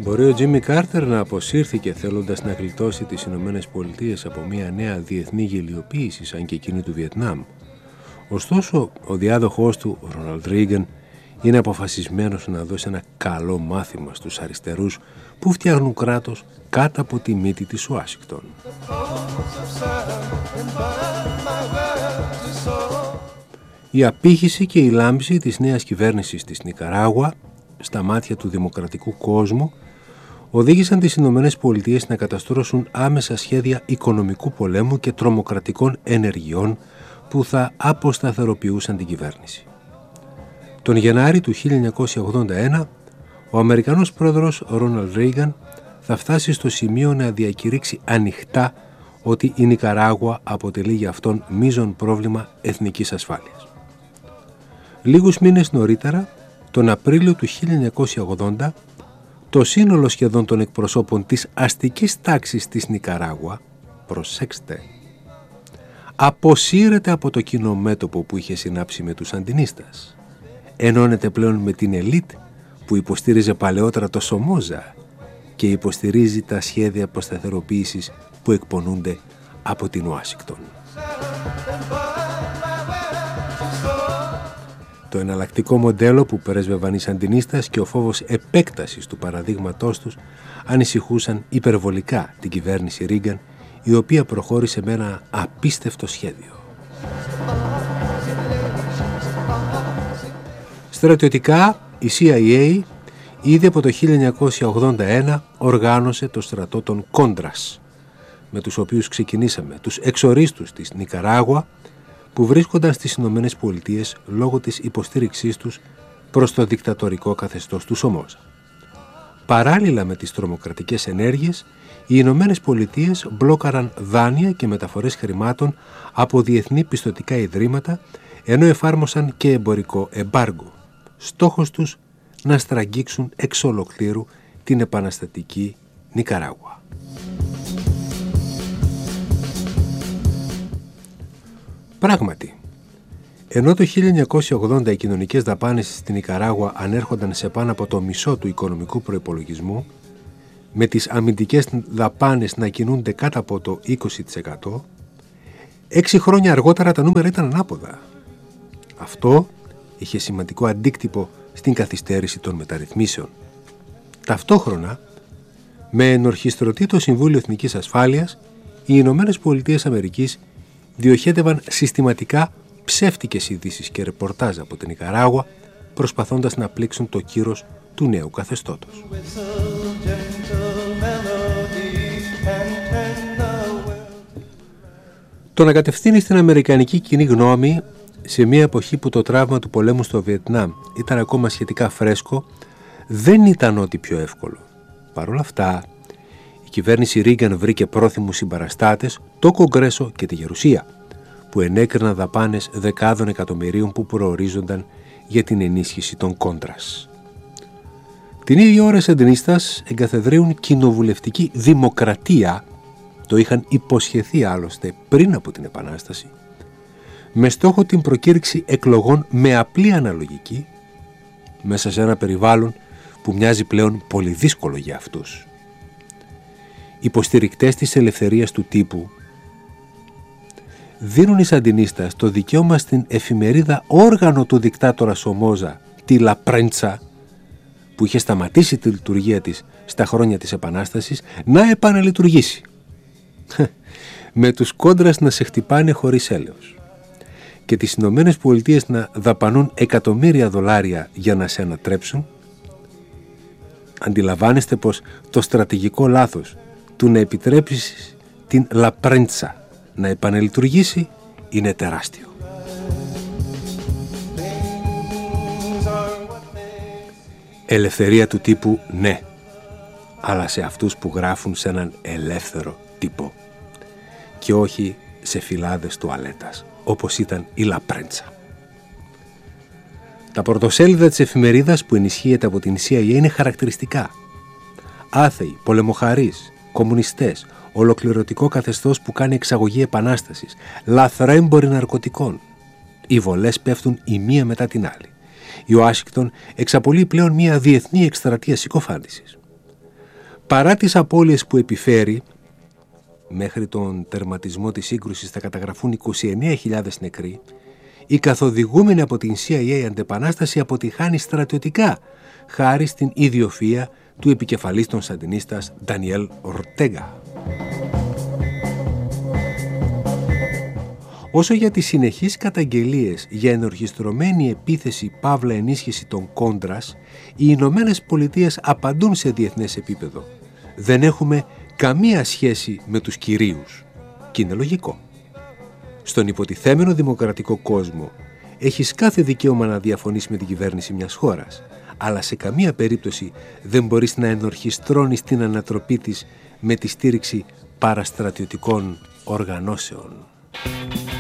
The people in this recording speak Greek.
Μπορεί ο Τζίμι Κάρτερ να αποσύρθηκε θέλοντας να γλιτώσει τις Ηνωμένες Πολιτείες από μια νέα διεθνή γελιοποίηση σαν και εκείνη του Βιετνάμ. Ωστόσο, ο διάδοχός του, ο Ρόναλντ Ρίγκαν, είναι αποφασισμένος να δώσει ένα καλό μάθημα στους αριστερούς που φτιάχνουν κράτος κάτω από τη μύτη της Ουάσιγκτον. Η απήχηση και η λάμψη της νέας κυβέρνησης της Νικαράγουα στα μάτια του δημοκρατικού κόσμου οδήγησαν τις Ηνωμένες Πολιτείες να καταστρώσουν άμεσα σχέδια οικονομικού πολέμου και τρομοκρατικών ενεργειών που θα αποσταθεροποιούσαν την κυβέρνηση. Τον Γενάρη του 1981, ο Αμερικανός πρόεδρος Ρόναλντ Ρίγκαν θα φτάσει στο σημείο να διακηρύξει ανοιχτά ότι η Νικαράγουα αποτελεί για αυτόν μείζον πρόβλημα εθνικής ασφάλειας. Λίγους μήνες νωρίτερα, τον Απρίλιο του 1980, το σύνολο σχεδόν των εκπροσώπων της αστικής τάξης της Νικαράγουα, προσέξτε, αποσύρεται από το κοινό μέτωπο που είχε συνάψει με τους Αντινίστας. Ενώνεται πλέον με την ελίτ που υποστήριζε παλαιότερα το Σομόζα και υποστηρίζει τα σχέδια αποσταθεροποίησης που εκπονούνται από την Ουάσιγκτον. Το εναλλακτικό μοντέλο που πρέσβευαν οι Σαντινίστας και ο φόβος επέκτασης του παραδείγματός τους ανησυχούσαν υπερβολικά την κυβέρνηση Ρίγκαν, η οποία προχώρησε με ένα απίστευτο σχέδιο. Στρατιωτικά, η CIA ήδη από το 1981 οργάνωσε το στρατό των Κόντρας, με τους οποίους ξεκινήσαμε, τους εξορίστους της Νικαράγουα, που βρίσκονταν στις Ηνωμένες Πολιτείες λόγω της υποστήριξής τους προς το δικτατορικό καθεστώς του Σομόζα. Παράλληλα με τις τρομοκρατικές ενέργειες, οι Ηνωμένες Πολιτείες μπλόκαραν δάνεια και μεταφορές χρημάτων από διεθνή πιστωτικά ιδρύματα, ενώ εφάρμοσαν και εμπορικό εμπάργκο. Στόχος τους να στραγγίξουν εξ ολοκλήρου την επαναστατική Νικαράγουα. Πράγματι, ενώ το 1980 οι κοινωνικές δαπάνες στην Νικαράγουα ανέρχονταν σε πάνω από το μισό του οικονομικού προϋπολογισμού, με τις αμυντικές δαπάνες να κινούνται κάτω από το 20%, 6 χρόνια αργότερα τα νούμερα ήταν ανάποδα. Αυτό είχε σημαντικό αντίκτυπο στην καθυστέρηση των μεταρρυθμίσεων. Ταυτόχρονα, με ενορχιστρωτή το Συμβούλιο Εθνικής Ασφάλειας, οι Ηνωμένες Πολιτείες Αμερικής διοχέτευαν συστηματικά ψεύτικες ειδήσεις και ρεπορτάζ από την Νικαράγουα, προσπαθώντας να πλήξουν το κύρος του νέου καθεστώτος. Το να κατευθύνει στην αμερικανική κοινή γνώμη σε μια εποχή που το τραύμα του πολέμου στο Βιετνάμ ήταν ακόμα σχετικά φρέσκο, δεν ήταν ό,τι πιο εύκολο. Παρ' όλα αυτά, η κυβέρνηση Ρίγκαν βρήκε πρόθυμους συμπαραστάτες, το Κογκρέσο και τη Γερουσία, που ενέκριναν δαπάνες δεκάδων εκατομμυρίων που προορίζονταν για την ενίσχυση των Κόντρας. Την ίδια ώρα οι Σαντινίστας εγκαθεδρύουν κοινοβουλευτική δημοκρατία, το είχαν υποσχεθεί άλλωστε πριν από την Επανάσταση, με στόχο την προκήρυξη εκλογών με απλή αναλογική, μέσα σε ένα περιβάλλον που μοιάζει πλέον πολύ δύσκολο για αυτούς. Υποστηρικτές της ελευθερίας του τύπου δίνουν οι Σαντινίστας το δικαίωμα στην εφημερίδα όργανο του δικτάτορα Σομόζα, τη La Prensa, που είχε σταματήσει τη λειτουργία της στα χρόνια της Επανάστασης, να επαναλειτουργήσει. Με τους Κόντρας να σε χτυπάνε χωρίς έλεος και τις Ηνωμένες Πολιτείες να δαπανούν εκατομμύρια δολάρια για να σε ανατρέψουν. Αντιλαμβάνεστε πως το στρατηγικό λάθος του να επιτρέψεις την La Prensa να επανελειτουργήσει είναι τεράστιο. Ελευθερία του τύπου ναι, αλλά σε αυτούς που γράφουν σε έναν ελεύθερο τύπο και όχι σε φυλάδες τουαλέτας, όπως ήταν η La Prensa. Τα πρωτοσέλιδα της εφημερίδας που ενισχύεται από την CIA είναι χαρακτηριστικά. Άθεοι, πολεμοχαρείς, κομμουνιστές, ολοκληρωτικό καθεστώς που κάνει εξαγωγή επανάστασης, λαθρέμποροι ναρκωτικών. Οι βολές πέφτουν η μία μετά την άλλη. Η Ουάσιγκτον εξαπολύει πλέον μια διεθνή εκστρατεία συκοφάντησης. Παρά τις απώλειες που επιφέρει, μέχρι τον τερματισμό της σύγκρουσης θα καταγραφούν 29.000 νεκροί, η καθοδηγούμενη από την CIA αντεπανάσταση αποτυχάνει στρατιωτικά, χάρη στην ιδιοφυΐα του επικεφαλής των Σαντινίστας Ντανιέλ Ορτέγα. Όσο για τις συνεχείς καταγγελίες για ενορχιστρωμένη επίθεση παύλα ενίσχυση των Κόντρας, οι Ηνωμένες Πολιτείες απαντούν σε διεθνές επίπεδο. Δεν έχουμε καμία σχέση με τους κυρίους. Και είναι λογικό. Στον υποτιθέμενο δημοκρατικό κόσμο έχεις κάθε δικαίωμα να διαφωνείς με την κυβέρνηση μιας χώρας, αλλά σε καμία περίπτωση δεν μπορείς να ενορχιστρώνεις την ανατροπή της με τη στήριξη παραστρατιωτικών οργανώσεων.